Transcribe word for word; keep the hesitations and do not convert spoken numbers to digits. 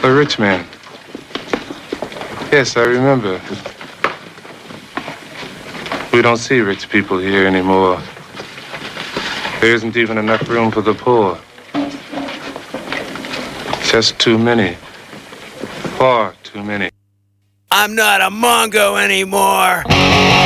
A rich man. Yes, I remember. We don't see rich people here anymore. There isn't even enough room for the poor. Just too many. Far too many. I'm not a Mongo anymore.